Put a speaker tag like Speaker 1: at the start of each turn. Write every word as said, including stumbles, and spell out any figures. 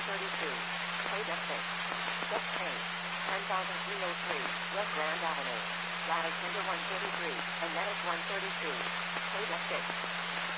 Speaker 1: thirty-two. Paid at six. Just paid. ten thousand three hundred three, West Grand Avenue. Lattice Tinder one thirty-three, and Nettis one thirty-two. Paid at six.